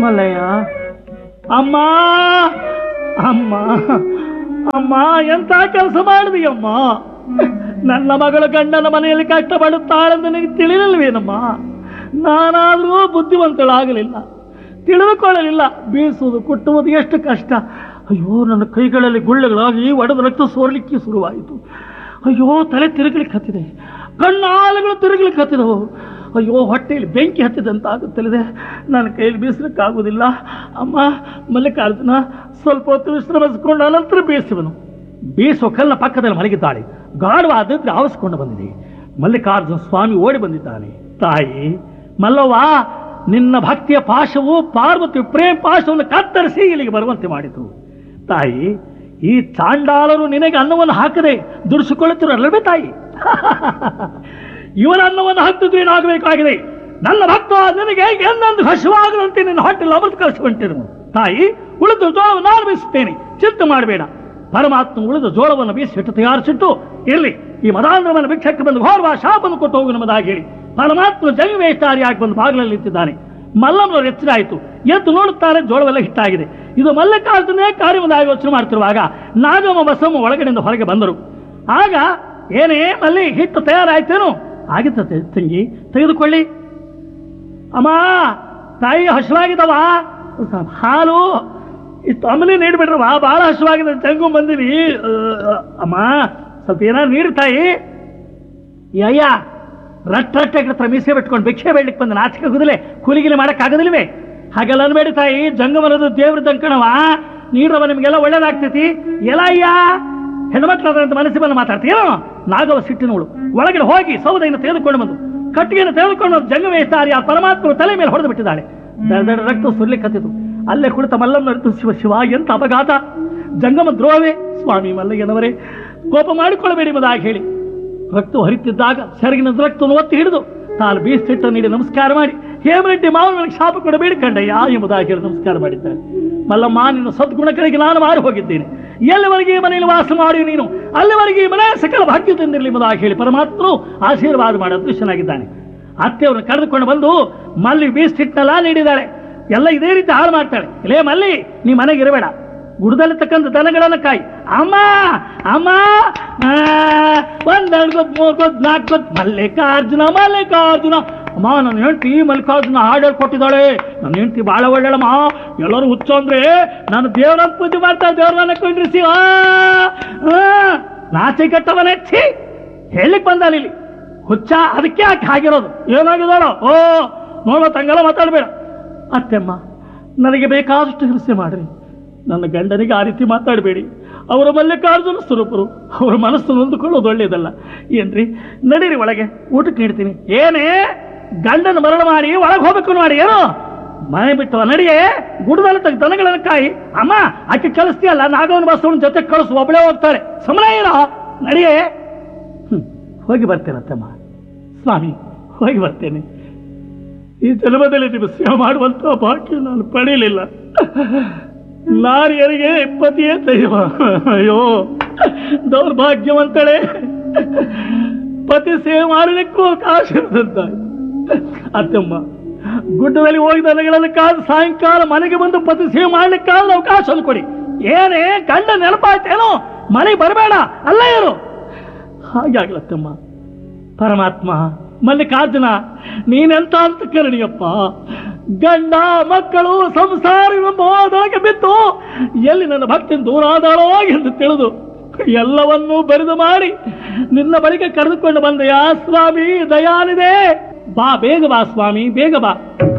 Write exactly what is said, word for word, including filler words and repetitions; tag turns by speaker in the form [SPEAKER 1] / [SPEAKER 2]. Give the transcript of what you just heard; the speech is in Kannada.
[SPEAKER 1] ಮಲ್ಲಯ್ಯ, ಅಮ್ಮ ಅಮ್ಮ ಅಮ್ಮ, ಎಂತ ಕೆಲಸ ಮಾಡಿದೆಯಮ್ಮ? ನನ್ನ ಮಗಳು ಗಂಡನ ಮನೆಯಲ್ಲಿ ಕಷ್ಟಪಡುತ್ತಾಳೆಂದು ನಿನಗೆ ತಿಳಿಲಿಲ್ವೇನಮ್ಮ? ನಾನಾದರೂ ಬುದ್ಧಿವಂತಳಾಗಲಿಲ್ಲ, ತಿಳಿದುಕೊಳ್ಳಲಿಲ್ಲ. ಬೀಸುವುದು ಕುಟ್ಟುವುದು ಎಷ್ಟು ಕಷ್ಟ. ಅಯ್ಯೋ, ನನ್ನ ಕೈಗಳಲ್ಲಿ ಗುಳ್ಳೆಗಳಾಗಿ ಒಡೆದ ರಕ್ತ ಸೋರ್ಲಿಕ್ಕೆ ಶುರುವಾಯಿತು. ಅಯ್ಯೋ, ತಲೆ ತಿರುಗಲಿಕ್ಕೆ ಹತ್ತಿದೆ, ಕಣ್ಣಾಲುಗಳು ತಿರುಗಲಿಕ್ಕೆ ಹತ್ತಿದವು. ಅಯ್ಯೋ, ಹೊಟ್ಟೆಯಲ್ಲಿ ಬೆಂಕಿ ಹತ್ತಿದಂತಾಗುತ್ತಲಿದೆ. ನನ್ನ ಕೈಯಲ್ಲಿ ಬೀಸಲಿಕ್ಕಾಗುವುದಿಲ್ಲ. ಅಮ್ಮ ಮಲ್ಲಿಕಾರ್ಜುನ, ಸ್ವಲ್ಪ ಹೊತ್ತು ವಿಶ್ರಮಿಸಿಕೊಂಡು ಅನಂತರ ಬೀಸುವನು. ಬೀಸುವ ಕಲ್ಲಿನ ಪಕ್ಕದಲ್ಲಿ ಮಲಗಿದ್ದಾಳೆ. ಗಾಢವಾದದ್ದು ಆವರಿಸಿಕೊಂಡು ಬಂದಿದೆ. ಮಲ್ಲಿಕಾರ್ಜುನ ಸ್ವಾಮಿ ಓಡಿ ಬಂದಿದ್ದಾನೆ. ತಾಯಿ ಮಲ್ಲವ್ವ, ನಿನ್ನ ಭಕ್ತಿಯ ಪಾಶವು ಪಾರ್ವತಿ ಪ್ರೇಮ ಪಾಶವನ್ನು ಕತ್ತರಿಸಿ ಇಲ್ಲಿಗೆ ಬರುವಂತೆ ಮಾಡಿತು. ತಾಯಿ, ಈ ಚಾಂಡಾಲರು ನಿನಗೆ ಅನ್ನವನ್ನು ಹಾಕದೆ ದುಡಿಸಿಕೊಳ್ಳುತ್ತಿರಲ್ಲವೇ ತಾಯಿ? ಇವರ ಅನ್ನವನ್ನು ಹಾಕ್ತಿದ್ರು ಏನಾಗಬೇಕಾಗಿದೆ? ನನ್ನ ಭಕ್ತ ನಿನಗೆ ಎಂದೆಂದು ಹಸಿವಾಗದಂತೆ ನಿನ್ನ ಹೊಟ್ಟೆಲ್ಲಿ ಅಮೃತ ಕಳಿಸಿಕೊಂಡಿರು. ತಾಯಿ, ಉಳಿದ ಜೋಳವನ್ನು ನಾನು ಬೀಸುತ್ತೇನೆ, ಚಿಂತೆ ಮಾಡಬೇಡ. ಪರಮಾತ್ಮ ಉಳಿದ ಜೋಳವನ್ನು ಬೀಸಿಟ್ಟು ತಯಾರಿಸಿಟ್ಟು ಇರಲಿ, ಈ ಮದಾಂಧ್ರವನ್ನು ಭಿಕ್ಷಕ್ಕೆ ಬಂದು ಘೋರವಾ ಶಾಪನ್ನು ಕೊಟ್ಟು ಹೋಗಿ ನಮ್ಮದಾಗಿ ಹೇಳಿ ಪರಮಾತ್ಮ ಜಗವೇಷ್ಟಾರಿಯಾಗಿ ಬಂದು ಬಾಗಿಲಲ್ಲಿ ನಿಂತಿದ್ದಾನೆ. ಮಲ್ಲಮ್ಮನವರು ಎಚ್ಚರ ಆಯಿತು. ಎದ್ದು ನೋಡುತ್ತಾರೆ, ಜೋಳವೆಲ್ಲ ಹಿಟ್ಟಾಗಿದೆ. ಇದು ಮಲ್ಲಿಕಾರ್ಜುನೇ ಕಾರ್ಯವನ್ನು ಯೋಚನೆ ಮಾಡ್ತಿರುವಾಗ ನಾಗಮ್ಮ ಬಸಮ್ಮ ಒಳಗಡೆಯಿಂದ ಹೊರಗೆ ಬಂದರು. ಆಗ, ಏನೇ ಮಲ್ಲಿ, ಹಿಟ್ಟು ತಯಾರಾಯ್ತೇನು? ಆಗಿತ್ತ ತಂಗಿ, ತೆಗೆದುಕೊಳ್ಳಿ. ಅಮ್ಮ, ತಾಯಿ ಹಸುವಾಗಿದ್ದವ, ಹಾಲು ಇಷ್ಟು ಅಮಲಿ ನೀಡಿಬಿಡ್ರವ, ಬಹಳ ಹಸುವಾಗಿದೆ, ತಂಗು ಬಂದಿನಿ. ಅಮ್ಮ, ಸ್ವಲ್ಪ ಏನಾದ್ರು ನೀಡಿ ತಾಯಿ. ಅಯ್ಯ, ರಟ್ಟ ರಟ್ಟ ಹತ್ರ ಮೀಸೆ ಬಿಟ್ಕೊಂಡು ಭಿಕ್ಷೆ ಬೇಡಲಿಕ್ಕೆ ಬಂದು ನಾಚಿಕೆ ಕುದಲೆ ಕೂಲಿಗಿಲಿ ಮಾಡೋಕ್ಕಾಗದಿಲ್ವೇ? ಹಾಗೆಲ್ಲ ಅನ್ಬೇಡಿ ತಾಯಿ, ಜಂಗಮನದು ದೇವ್ರ ದಂಕಣವ, ನೀಡ್ರವ, ನಿಮಗೆಲ್ಲ ಒಳ್ಳೇದಾಗ್ತೈತಿ. ಎಲ್ಲ ಅಯ್ಯ, ಹೆಣ್ಮಕ್ಳಾದಂತ ಮನಸ್ಸಿ ಬಂದು ಮಾತಾಡ್ತೀಯೋ? ನಾಗವ ಸಿಟ್ಟಿನವಳು ಒಳಗಡೆ ಹೋಗಿ ಸೌದೆಯನ್ನು ತೆಗೆದುಕೊಂಡು ಬಂದು ಕಟ್ಟಿಗೆಯನ್ನು ತೆಗೆದುಕೊಂಡು ಜಂಗವೇಷ್ಟಾರಿ ಆ ಪರಮಾತ್ಮನ ತಲೆ ಮೇಲೆ ಹೊಡೆದು ಬಿಟ್ಟಿದ್ದಾಳೆ. ದಡ ದಡ ರಕ್ತ ಸುರ್ಲಿಕ್ಕೆ ಹತ್ತಿತು. ಅಲ್ಲೇ ಕುಳಿತ ಮಲ್ಲಮ್ಮನರಿತು, ಶಿವ ಶಿವ, ಎಂತ ಅಪಘಾತ! ಜಂಗಮ ದ್ರೋಹವೇ? ಸ್ವಾಮಿ ಮಲ್ಲಯ್ಯನವರೇ, ಕೋಪ ಮಾಡಿಕೊಳ್ಳಬೇಡಿ ಎಂಬುದಾಗಿ ಹೇಳಿ ರಕ್ತ ಹರಿತಿದ್ದಾಗ ಸೆರಗಿನ ರಕ್ತವನ್ನು ಒತ್ತಿ ಹಿಡಿದು ತಾನು ಬೀಸಿಟ್ಟು ನೀಡಿ ನಮಸ್ಕಾರ ಮಾಡಿ, ಹೇಮರೆಡ್ಡಿ ಮಾವನ ನನಗೆ ಶಾಪ ಕೊಡಬೇಡಿ ಕಂಡಯ್ಯ ಎಂಬುದಾಗಿ ಹೇಳಿ ನಮಸ್ಕಾರ ಮಾಡಿದ್ದಾನೆ. ಮಲ್ಲಮ್ಮ, ನಿನ್ನ ಸದ್ಗುಣಗಳಿಗೆ ನಾನು ಮಾರು ಹೋಗಿದ್ದೇನೆ. ಎಲ್ಲಿವರೆಗೆ ಮನೆಯಲ್ಲಿ ವಾಸ ಮಾಡಿ ನೀನು, ಅಲ್ಲಿವರೆಗೆ ಮನೆ ಸಕಲ ಭಾಗ್ಯ ತಂದಿರಲಿ ಎಂಬುದಾಗಿ ಹೇಳಿ ಪರಮಾತ್ಮನು ಆಶೀರ್ವಾದ ಮಾಡಿ ಅದೃಶ್ಯನಾಗಿದ್ದಾನೆ. ಅತ್ತೆಯವ್ರನ್ನ ಕರೆದುಕೊಂಡು ಬಂದು ಮಲ್ಲಿ ಬೀಸಿಟ್ಟೆಲ್ಲ ನೀಡಿದ್ದಾಳೆ. ಎಲ್ಲ ಇದೇ ರೀತಿ ಹಾಳು ಮಾಡ್ತಾಳೆ. ಇಲ್ಲೇ ಮಲ್ಲಿ, ನೀ ಮನೆಗೆ ಇರಬೇಡ, ಗುಡದಲ್ಲಿ ತಕ್ಕಂತ ದನಗಳನ್ನು ಕಾಯಿ. ಅಮ್ಮ ಅಮ್ಮ, ಒಂದೆರಡು ಗೊತ್ತು, ಮೂರು ಗೊತ್ತು, ನಾಲ್ಕು ಗೊತ್ತು, ಮಲ್ಲಿಕಾರ್ಜುನ ಮಲ್ಲಿಕಾರ್ಜುನ. ಅಮ್ಮ, ನನ್ನ ಹೆಂಡತಿ ಮಲ್ಲಿಕಾರ್ಜುನ ಹಾಡು ಕೊಟ್ಟಿದ್ದಾಳೆ. ನನ್ನ ಹೆಂಡತಿ ಭಾಳ ಒಳ್ಳೆಯಳಮ್ಮ. ಎಲ್ಲರೂ ಹುಚ್ಚ ಅಂದ್ರೆ ನಾನು ದೇವರ ಪೂಜೆ ಮಾಡ್ತಾ ದೇವ್ರನ್ನ ಕೊಂಡ್ರಿಸಿ ನಾಚೆ ಕಟ್ಟವನೇ ಛೀ ಹೇಳಿಕ್ ಬಂದಾನ ಇಲ್ಲಿ ಹುಚ್ಚ. ಅದಕ್ಕೆ ಯಾಕೆ ಹಾಗಿರೋದು? ಏನಾಗಿದ್ದಾಳೋ? ಓ ನೋಡೋ, ತಂಗೆಲ್ಲ ಮಾತಾಡಬೇಡ. ಅತ್ತೆಮ್ಮ, ನನಗೆ ಬೇಕಾದಷ್ಟು ಹಿಂಸೆ ಮಾಡ್ರಿ, ನನ್ನ ಗಂಡನಿಗೆ ಆ ರೀತಿ ಮಾತಾಡಬೇಡಿ. ಅವರ ಮಲ್ಲಿಕಾರ್ಜುನ ಸ್ವರೂಪರು, ಅವರ ಮನಸ್ಸು ನೊಂದುಕೊಳ್ಳೋದು ಒಳ್ಳೆಯದಲ್ಲ. ಏನ್ರಿ, ನಡೀರಿ ಒಳಗೆ, ಊಟಕ್ಕೆ ನೀಡ್ತೀನಿ. ಏನೇ ಗಂಡನ ಮರಣ ಮಾಡಿ ಒಳಗೆ ಹೋಗ್ಬೇಕು ಮಾಡಿ, ಏನು ಮನೆ ಬಿಟ್ಟು ನಡಿಯೇ, ಗುಡದಲ್ಲಿ ತಗ ದನಗಳನ್ನು ಕಾಯಿ. ಅಮ್ಮ, ಆಕೆ ಕಳಿಸ್ತೀಯಲ್ಲ, ನಾಗವನ ಬಸವನ ಜೊತೆ ಕಳಿಸು, ಒಬ್ಬಳೇ ಹೋಗ್ತಾಳೆ, ಸಮಯ ಏನೋ, ನಡಿಯೇ. ಹ್ಮ್ ಹೋಗಿ ಬರ್ತೇನತ್ತಮ್ಮ. ಸ್ವಾಮಿ, ಹೋಗಿ ಬರ್ತೇನೆ. ಈ ಜನ್ಮದಲ್ಲಿ ನೀವು ಸೇವೆ ಮಾಡುವಂತ ಭಾಗ್ಯ ನಾನು ಪಡೆಯಲಿಲ್ಲ. ನಾರಿಯರಿಗೆ ಪತಿಯೇ ದೈವ. ಅಯ್ಯೋ ದೌರ್ಭಾಗ್ಯವಂತಳೆ, ಪತಿ ಸೇವೆ ಮಾಡಲಿಕ್ಕೂ ಅವಕಾಶ ಇರುತ್ತಂತ. ಅತ್ತಮ್ಮ, ಗುಡ್ಡದಲ್ಲಿ ಹೋಗಿ ದನಗಳಲ್ಲಿ ಕಾದು ಸಾಯಂಕಾಲ ಮನೆಗೆ ಬಂದು ಪತಿ ಸೇವೆ ಮಾಡ್ಲಿಕ್ಕಾದ ಅವಕಾಶ ಕೊಡಿ. ಏನೇ ಗಂಡ ನೆನಪಾಯ್ತೇನೋ, ಮನೆಗೆ ಬರಬೇಡ, ಅಲ್ಲ ಇರು. ಹಾಗೆ ಆಗ್ಲತ್ತಮ್ಮ. ಪರಮಾತ್ಮ ಮಲ್ಲಿಕಾರ್ಜುನ, ನೀನೆಂತ ಅಂತ ಕರಣಿಯಪ್ಪ. ಗಂಡ ಮಕ್ಕಳು ಸಂಸಾರ ಮೋಹದೊಳಗೆ ಬಿದ್ದು ಎಲ್ಲಿ ನನ್ನ ಭಕ್ತಿ ದೂರಾದಾಳೋ ಎಂದು ತಿಳಿದು ಎಲ್ಲವನ್ನೂ ಬರಿದು ಮಾಡಿ ನಿನ್ನ ಬಳಿಗೆ ಕರೆದುಕೊಂಡು ಬಂದೆಯಾ ಸ್ವಾಮಿ, ದಯಾನಿದೆ. ಬಾ, ಬೇಗ ಬಾ ಸ್ವಾಮಿ, ಬೇಗ ಬಾ.